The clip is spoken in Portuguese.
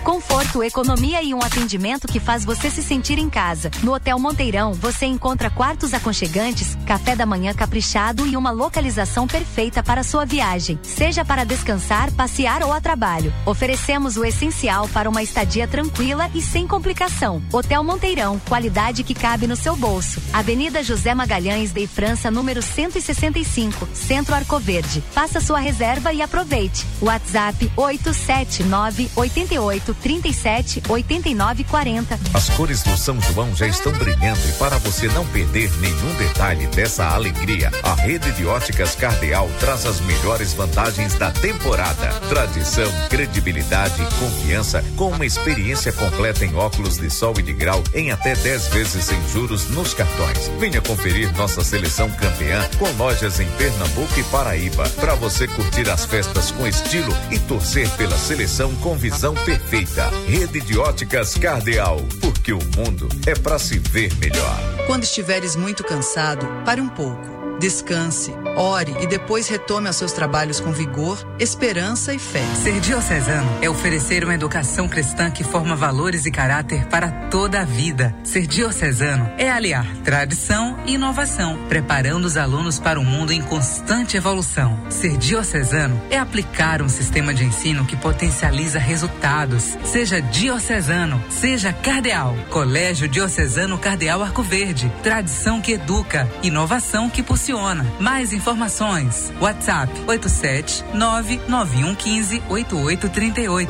Conforto, economia e um atendimento que faz você se sentir em casa. No Hotel Monteirão, você encontra quartos aconchegantes, café da manhã caprichado e uma localização perfeita para sua viagem, seja para descansar, passear ou a trabalho. Oferecemos o essencial para uma estadia tranquila e sem complicação. Hotel Monteirão, qualidade que cabe no seu bolso. Avenida José Magalhães de França, número 165, Centro Arco Verde. Faça sua reserva e aproveite. WhatsApp 879-8837-8940. As cores do São João já estão brilhando e para você não perder nenhum detalhe dessa alegria, a rede de óticas Cardeal traz as melhores vantagens da temporada. Tradição, credibilidade e confiança com uma experiência completa em óculos de sol e de grau em até 10 vezes sem juros nos cartões. Venha conferir nossa seleção campeã com lojas em Pernambuco e Paraíba para você curtir as festas com estilo e torcer pela seleção com visão perfeita. Rede de óticas Cardeal, porque o mundo é para se ver melhor. Quando estiveres muito cansado, pare um pouco. Descanse, ore e depois retome aos seus trabalhos com vigor, esperança e fé. Ser diocesano é oferecer uma educação cristã que forma valores e caráter para toda a vida. Ser diocesano é aliar tradição e inovação, preparando os alunos para um mundo em constante evolução. Ser diocesano é aplicar um sistema de ensino que potencializa resultados. Seja diocesano, seja cardeal. Colégio Diocesano Cardeal Arco Verde. Tradição que educa, inovação que possui. Mais informações, WhatsApp 87991158838.